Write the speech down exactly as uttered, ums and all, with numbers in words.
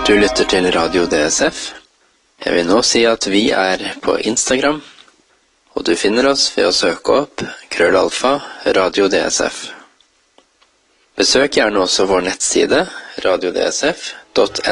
Du lytter til Radio D S F. Jeg vil nå si at vi er på Instagram, og du finner oss ved å søke opp krøllalfa Radio D S F. Besøk gjerne også vår nettside radio d s f punktum